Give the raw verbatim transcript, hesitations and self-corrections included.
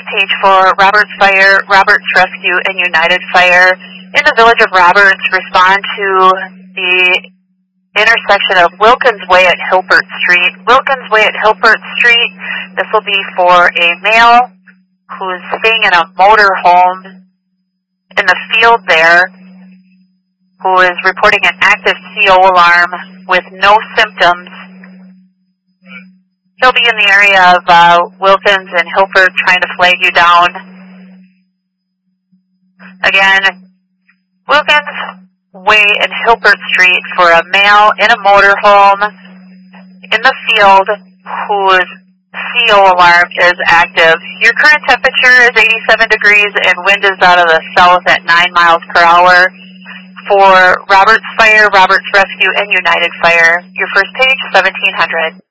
page for Roberts Fire, Roberts Rescue, and United Fire. In the village of Roberts, respond to the intersection of Wilkins Way at Hilbert Street. Wilkins Way at Hilbert Street, this will be for a male who is staying in a motor home in the field there, who is reporting an active C O alarm with no symptoms. He'll be in the area of uh, Wilkins and Hilbert trying to flag you down. Again, Wilkins Way and Hilbert Street for a male in a motorhome in the field whose C O alarm is active. Your current temperature is eighty-seven degrees and wind is out of the south at nine miles per hour. For Roberts Fire, Roberts Rescue, and United Fire, your first page, seventeen hundred.